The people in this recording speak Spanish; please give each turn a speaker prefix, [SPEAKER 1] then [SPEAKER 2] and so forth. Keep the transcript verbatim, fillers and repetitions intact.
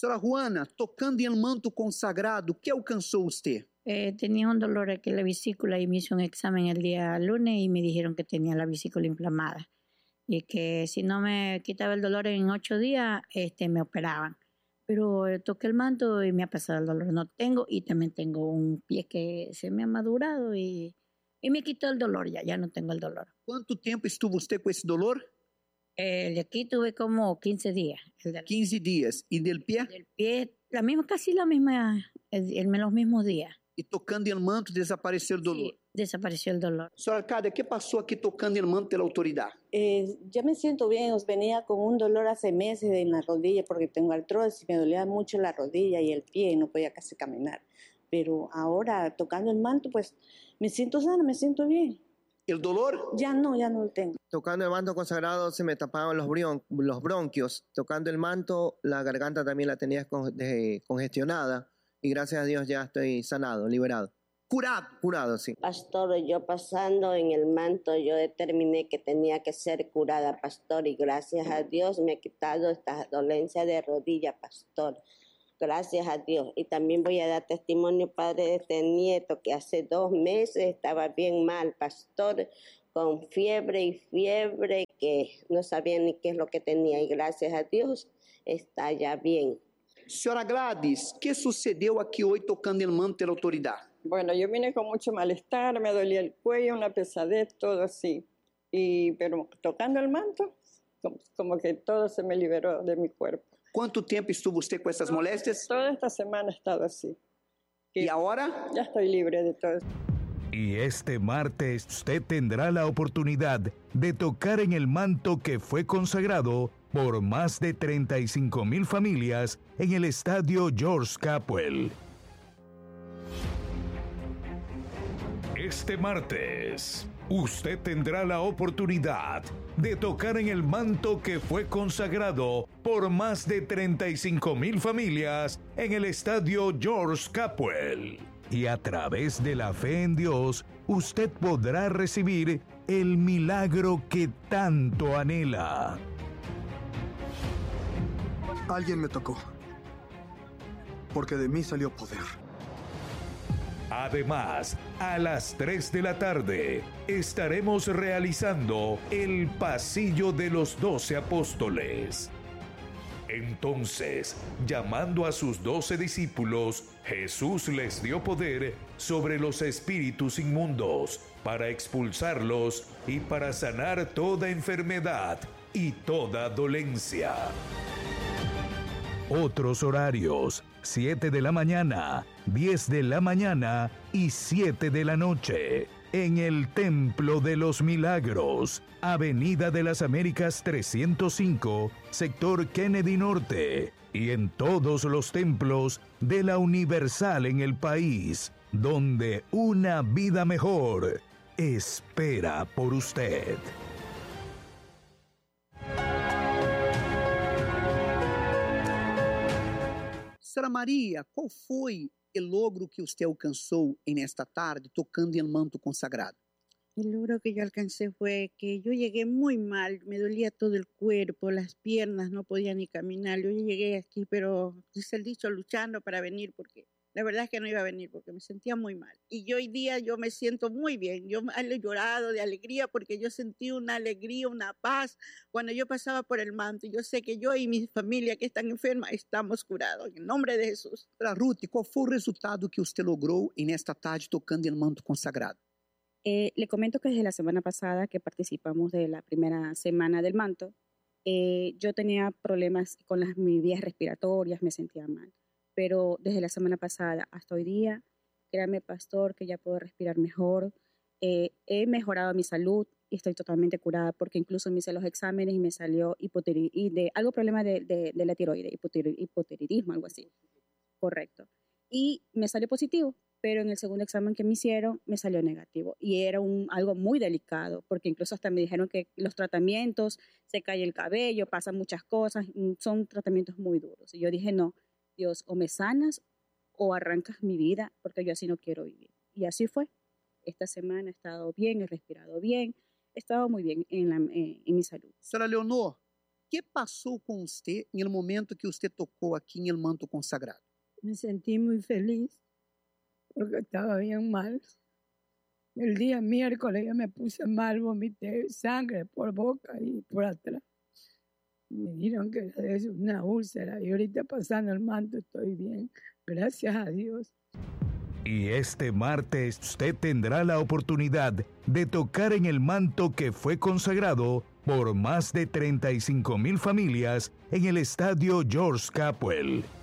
[SPEAKER 1] Senhora Juana, tocando em manto consagrado, o que alcançou usted?
[SPEAKER 2] Eh, tenía un dolor aquí en la vesícula y me hizo un examen el día lunes y me dijeron que tenía la vesícula inflamada y que si no me quitaba el dolor en ocho días, este, me operaban. Pero eh, toqué el manto y me ha pasado el dolor. No tengo, y también tengo un pie que se me ha madurado y, y me quitó el dolor ya, ya no tengo el dolor.
[SPEAKER 1] Quanto tempo estuvo usted com esse dolor?
[SPEAKER 2] El de aquí tuve como quince días. El del,
[SPEAKER 1] quinze dias. E del pé?
[SPEAKER 2] del pie, la misma, casi la misma, el, el, los mismos días.
[SPEAKER 1] E tocando em manto desapareceu o dolor?
[SPEAKER 2] Sí, desapareció el dolor.
[SPEAKER 1] Senhora Arcadia, ¿qué pasó aquí tocando em manto de la autoridad?
[SPEAKER 3] Eh, ya me siento bien, os venía con un dolor hace meses en la rodilla porque tengo artrosis, me dolía mucho la rodilla y el pie y no podía casi caminar. Pero ahora tocando el manto, pues me siento sana, me siento bien.
[SPEAKER 1] ¿El dolor?
[SPEAKER 3] Ya no, ya no lo tengo.
[SPEAKER 4] Tocando el manto consagrado se me tapaban los, brion, los bronquios. Tocando el manto, la garganta también la tenía con, de, congestionada. Y gracias a Dios ya estoy sanado, liberado.
[SPEAKER 1] Curado.
[SPEAKER 4] Curado, sí.
[SPEAKER 5] Pastor, yo pasando en el manto, yo determiné que tenía que ser curada, pastor. Y gracias a Dios me ha quitado esta dolencia de rodilla, pastor. Gracias a Dios. Y también voy a dar testimonio, padre, de este nieto que hace dos meses estaba bien mal, pastor, con fiebre y fiebre, que no sabía ni qué es lo que tenía. Y gracias a Dios está ya bien.
[SPEAKER 1] Senhora Gladys, ¿qué sucedeu aqui hoje tocando el manto de la autoridad?
[SPEAKER 6] Bueno, yo vine con mucho malestar, me dolía el cuello, una pesadez, todo así. Y, pero tocando el manto, como, como que todo se me liberó de mi cuerpo.
[SPEAKER 1] ¿Cuánto tiempo estuvo usted con estas molestias?
[SPEAKER 6] Toda esta semana he estado así.
[SPEAKER 1] ¿Y ahora?
[SPEAKER 6] Ya estoy libre de todo.
[SPEAKER 7] Y este martes usted tendrá la oportunidad de tocar en el manto que fue consagrado por más de treinta y cinco mil familias en el estadio George Capwell. Este martes, usted tendrá la oportunidad de tocar en el manto que fue consagrado por más de treinta y cinco mil familias en el estadio George Capwell. Y a través de la fe en Dios, usted podrá recibir el milagro que tanto anhela.
[SPEAKER 8] Alguien me tocó, porque de mí salió poder.
[SPEAKER 7] Además, a las tres de la tarde estaremos realizando el Pasillo de los Doce Apóstoles. Entonces, llamando a sus doce discípulos, Jesús les dio poder sobre los espíritus inmundos para expulsarlos y para sanar toda enfermedad y toda dolencia. Otros horarios: siete de la mañana, diez de la mañana y siete de la noche. En el Templo de los Milagros, Avenida de las Américas trescientos cinco, sector Kennedy Norte. Y en todos los templos de la Universal en el país, donde una vida mejor espera por usted.
[SPEAKER 1] Senhora Maria, qual foi o logro que usted alcançou en esta tarde tocando el manto consagrado?
[SPEAKER 9] El logro que yo alcancé fue que yo llegué muy mal, me dolía todo el cuerpo, las piernas, no podía ni caminar. Yo llegué aquí, pero dice el dicho, luchando para venir, porque la verdad es que no iba a venir, porque me sentía muy mal. Y yo hoy día yo me siento muy bien, yo he llorado de alegría, porque yo sentí una alegría, una paz, cuando yo pasaba por el manto. Yo sé que yo y mi familia que están enfermas estamos curados, en nombre de Jesús.
[SPEAKER 1] Para Ruth, qual foi o resultado que usted logrou en esta tarde tocando el manto consagrado?
[SPEAKER 10] Eh, le comento que desde la semana pasada que participamos de la primera semana del manto, eh, yo tenía problemas con las mis vías respiratorias, me sentía mal. Pero desde la semana pasada hasta hoy día, créame, pastor, que ya puedo respirar mejor. Eh, he mejorado mi salud y estoy totalmente curada, porque incluso me hice los exámenes y me salió hipotiroidismo, de, algo problema de, de, de la tiroides, hipotiroidismo, algo así. Correcto. Y me salió positivo, pero en el segundo examen que me hicieron me salió negativo. Y era un, algo muy delicado, porque incluso hasta me dijeron que los tratamientos, se cae el cabello, pasan muchas cosas, son tratamientos muy duros. Y yo dije, no, Dios, o me sanas o arrancas mi vida, porque yo así no quiero vivir. Y así fue. Esta semana he estado bien, he respirado bien, he estado muy bien en, la, en, en mi salud.
[SPEAKER 1] Señora Leonor, que passou com você no momento que você tocou aqui no manto consagrado?
[SPEAKER 11] Me sentí muy feliz porque estaba bien mal. El día miércoles yo me puse mal, vomité sangre por boca y por atrás. Me dijeron que era de una úlcera y ahorita pasando el manto estoy bien, gracias a Dios.
[SPEAKER 7] Y este martes usted tendrá la oportunidad de tocar en el manto que fue consagrado por más de treinta y cinco mil familias en el estadio George Capwell.